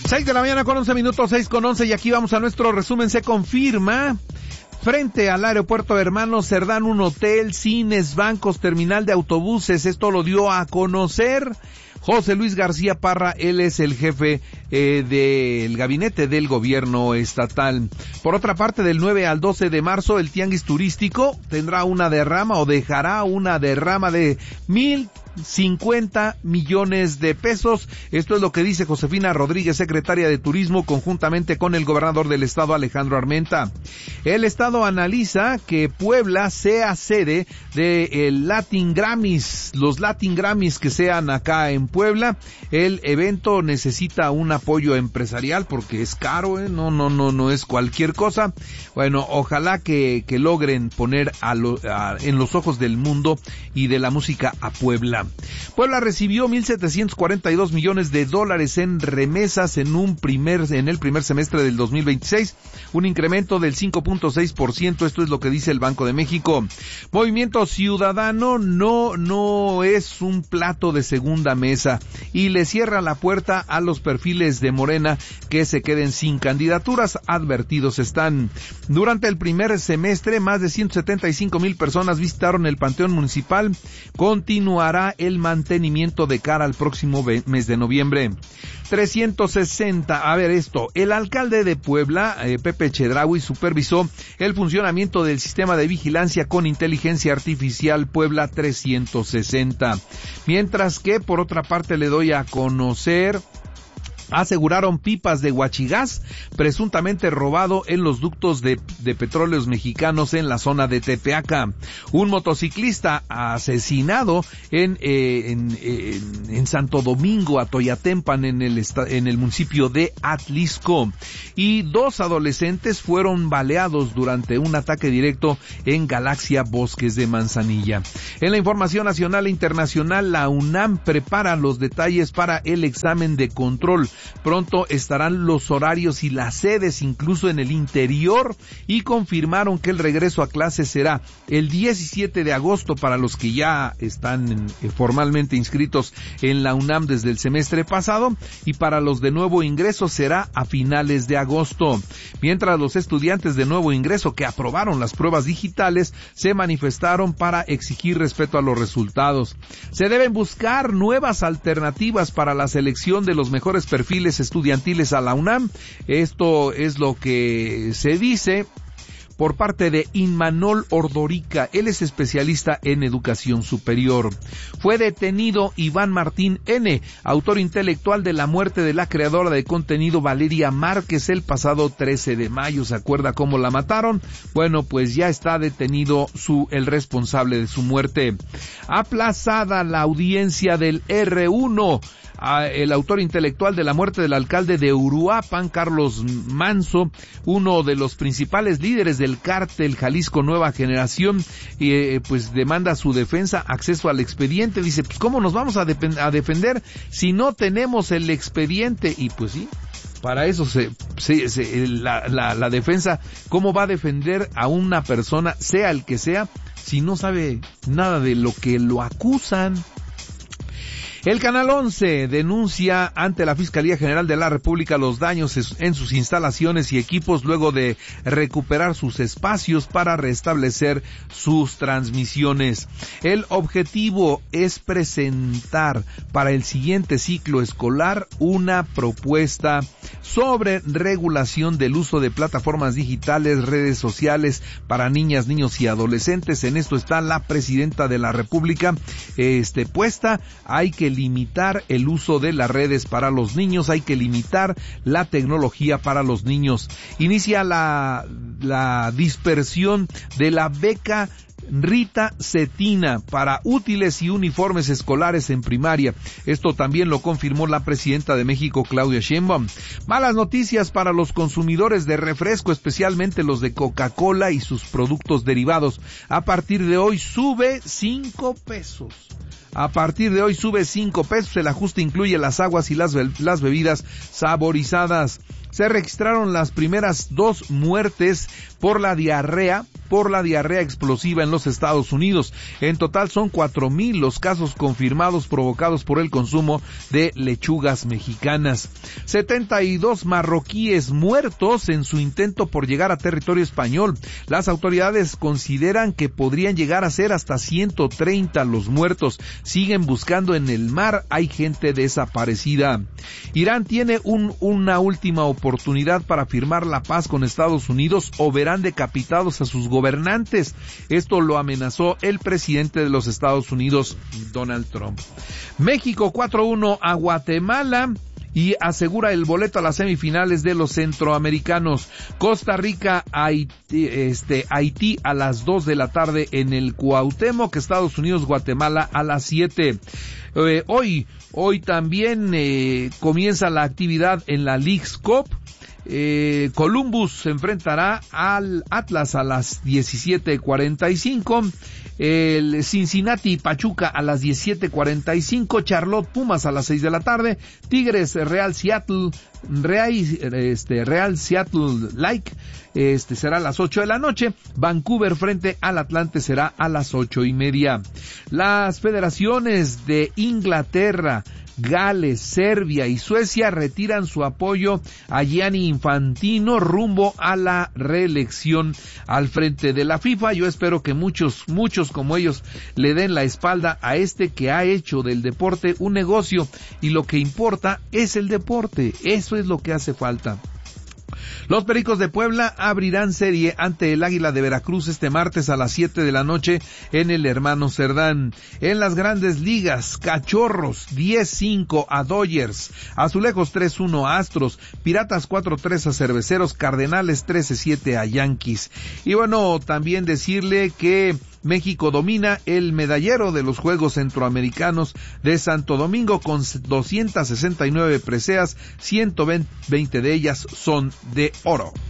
6 de la mañana con 11 minutos, 6:11, y aquí vamos a nuestro resumen. Se confirma frente al aeropuerto Hermanos Cerdán un hotel, cines, bancos, terminal de autobuses. Esto lo dio a conocer José Luis García Parra. Él es el jefe del gabinete del gobierno estatal. Por otra parte, del 9 al 12 de marzo, el tianguis turístico tendrá una derrama o dejará una derrama de 1,050 millones de pesos. Esto es lo que dice Josefina Rodríguez, secretaria de Turismo, conjuntamente con el gobernador del estado, Alejandro Armenta. El estado analiza que Puebla sea sede de Latin Grammys, los Latin Grammys que sean acá en Puebla. El evento necesita un apoyo empresarial porque es caro, no es cualquier cosa. Bueno, ojalá que logren poner en los ojos del mundo y de la música a Puebla. Puebla recibió 1,742 millones de dólares en remesas en el primer semestre del 2026, un incremento del 5.6%, esto es lo que dice el Banco de México. Movimiento Ciudadano no es un plato de segunda mesa y le cierra la puerta a los perfiles de Morena que se queden sin candidaturas, advertidos están. Durante el primer semestre, más de 175,000 personas visitaron el Panteón Municipal. Continuará el mantenimiento de cara al próximo mes de noviembre. 360, el alcalde de Puebla, Pepe Chedraui, supervisó el funcionamiento del sistema de vigilancia con inteligencia artificial Puebla 360. Mientras que, por otra parte, le doy a conocer, aseguraron pipas de huachigás presuntamente robado en los ductos de petróleos mexicanos en la zona de Tepeaca. Un motociclista asesinado en Santo Domingo, Atoyatempan, en el municipio de Atlisco. Y 2 adolescentes fueron baleados durante un ataque directo en Galaxia Bosques de Manzanilla. En la información nacional e internacional, la UNAM prepara los detalles para el examen de control. Pronto estarán los horarios y las sedes incluso en el interior, y confirmaron que el regreso a clases será el 17 de agosto para los que ya están formalmente inscritos en la UNAM desde el semestre pasado, y para los de nuevo ingreso será a finales de agosto. Mientras los estudiantes de nuevo ingreso que aprobaron las pruebas digitales se manifestaron para exigir respeto a los resultados. Se deben buscar nuevas alternativas para la selección de los mejores perfiles estudiantiles a la UNAM. Esto es lo que se dice por parte de Inmanol Ordorica. Él es especialista en educación superior. Fue detenido Iván Martín N., autor intelectual de la muerte de la creadora de contenido Valeria Márquez el pasado 13 de mayo. ¿Se acuerda cómo la mataron? Bueno, pues ya está detenido el responsable de su muerte. Aplazada la audiencia del R1. El autor intelectual de la muerte del alcalde de Uruapan, Carlos Manso, uno de los principales líderes del cártel Jalisco Nueva Generación, pues demanda su defensa, acceso al expediente. Dice, pues ¿cómo nos vamos a defender si no tenemos el expediente? Y pues sí, para eso la defensa, ¿cómo va a defender a una persona, sea el que sea, si no sabe nada de lo que lo acusan? El Canal 11 denuncia ante la Fiscalía General de la República los daños en sus instalaciones y equipos luego de recuperar sus espacios para restablecer sus transmisiones. El objetivo es presentar para el siguiente ciclo escolar una propuesta sobre regulación del uso de plataformas digitales, redes sociales para niñas, niños y adolescentes. En esto está la Presidenta de la República puesta. Hay que limitar el uso de las redes para los niños, hay que limitar la tecnología para los niños. Inicia la dispersión de la beca Rita Cetina para útiles y uniformes escolares en primaria. Esto también lo confirmó la presidenta de México, Claudia Sheinbaum. Malas noticias para los consumidores de refresco, especialmente los de Coca-Cola y sus productos derivados. A partir de hoy sube 5 pesos. A partir de hoy sube 5 pesos. El ajuste incluye las aguas y las bebidas saborizadas. Se registraron las primeras 2 muertes por la diarrea por la diarrea explosiva en los Estados Unidos. En total son 4,000 los casos confirmados provocados por el consumo de lechugas mexicanas. 72 marroquíes muertos en su intento por llegar a territorio español. Las autoridades consideran que podrían llegar a ser hasta 130 los muertos. Siguen buscando en el mar, hay gente desaparecida. Irán tiene una última oportunidad para firmar la paz con Estados Unidos o verán decapitados a sus gobernantes. Esto lo amenazó el presidente de los Estados Unidos, Donald Trump. México 4-1 a Guatemala y asegura el boleto a las semifinales de los centroamericanos. También Rica, Haití a las 2 de la tarde en el Cuauhtémoc, Estados Unidos, Guatemala a las 7. Hoy también comienza la actividad en la Leagues Cup. Columbus se enfrentará al Atlas a las 17:45. El Cincinnati Pachuca a las 17:45, Charlotte Pumas a las 6 de la tarde, Tigres Real Seattle Lake será a las 8 de la noche, Vancouver frente al Atlante será a las 8:30. Las federaciones de Inglaterra, Gales, Serbia y Suecia retiran su apoyo a Gianni Infantino rumbo a la reelección al frente de la FIFA. Yo espero que muchos como ellos le den la espalda a que ha hecho del deporte un negocio y lo que importa es el deporte. Eso es lo que hace falta. Los Pericos de Puebla abrirán serie ante el Águila de Veracruz este martes a las 7 de la noche en el Hermano Cerdán. En las Grandes Ligas, Cachorros 10-5 a Dodgers, Azulejos 3-1 a Astros, Piratas 4-3 a Cerveceros, Cardenales 13-7 a Yankees. Y bueno, también decirle que México domina el medallero de los Juegos Centroamericanos de Santo Domingo con 269 preseas, 120 de ellas son de oro.